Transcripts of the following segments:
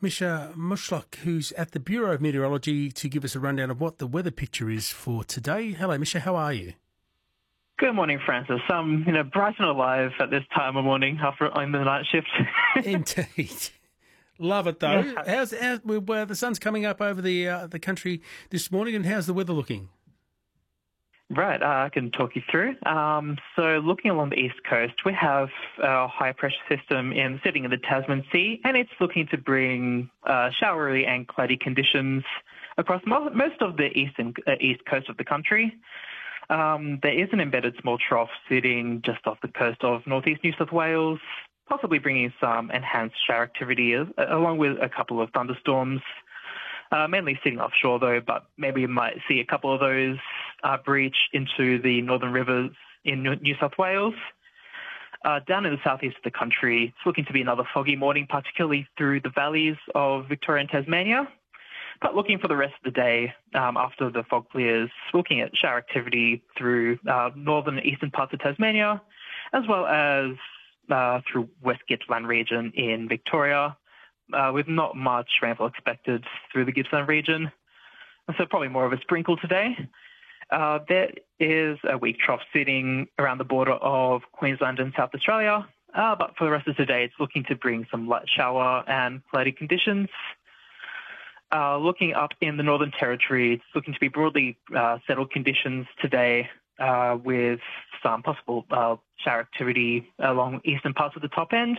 Misha Mushlock, who's at the Bureau of Meteorology, to give us a rundown of what the weather picture is for today. Hello, Misha. How are you? Good morning, Francis. I'm bright and alive at this time of morning after I'm the night shift. Indeed. Love it, though. Yeah. How's the sun's coming up over the country this morning, and how's the weather looking? Right, I can talk you through. So looking along the east coast, we have a high pressure system sitting in the Tasman Sea, and it's looking to bring showery and cloudy conditions across most of the east coast of the country. There is an embedded small trough sitting just off the coast of northeast New South Wales, possibly bringing some enhanced shower activity along with a couple of thunderstorms. Mainly sitting offshore though, but maybe you might see a couple of those breach into the northern rivers in New South Wales. Down in the southeast of the country, it's looking to be another foggy morning, particularly through the valleys of Victoria and Tasmania. But looking for the rest of the day, after the fog clears, looking at shower activity through northern and eastern parts of Tasmania, as well as through West Gippsland region in Victoria, with not much rainfall expected through the Gippsland region. So probably more of a sprinkle today. There is a weak trough sitting around the border of Queensland and South Australia, but for the rest of today, it's looking to bring some light shower and cloudy conditions. Looking up in the Northern Territory, it's looking to be broadly settled conditions today, with some possible shower activity along eastern parts of the top end.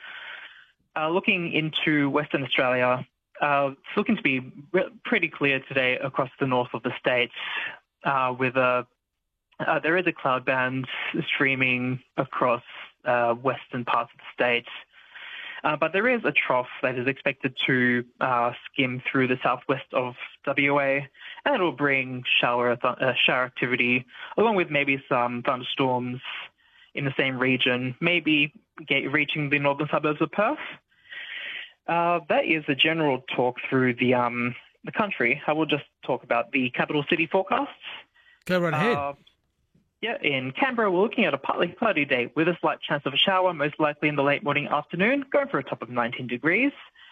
Looking into Western Australia, it's looking to be pretty clear today across the north of the states, with there is a cloud band streaming across western parts of the states. But there is a trough that is expected to skim through the southwest of WA, and it will bring shower activity, along with maybe some thunderstorms in the same region, maybe reaching the northern suburbs of Perth. That is a general talk through the country. I will just talk about the capital city forecasts. Go right ahead. In Canberra, we're looking at a partly cloudy day with a slight chance of a shower, most likely in the late morning afternoon, going for a top of 19 degrees.